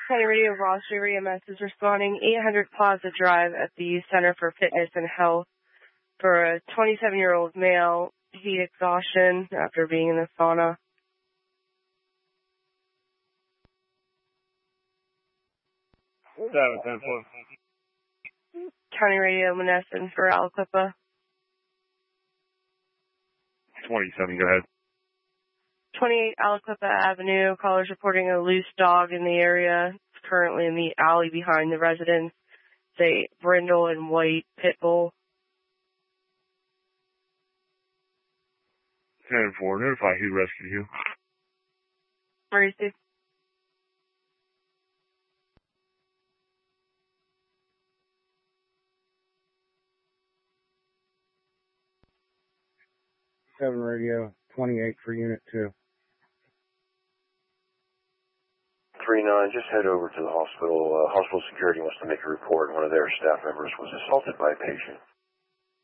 County Radio Ross River EMS is responding 800 Plaza Drive at the Center for Fitness and Health for a 27-year-old male, heat exhaustion after being in the sauna. What's that with 10-4? County Radio Monessen for Aliquippa. 27, go ahead. 28 Aliquippa Avenue. Callers reporting a loose dog in the area. It's currently in the alley behind the residence. It's a brindle and white pit bull. 10-4, notify who rescued you. Emergency. Seven Radio, 28 for Unit 2. 3-9, just head over to the hospital. Hospital security wants to make a report. One of their staff members was assaulted by a patient.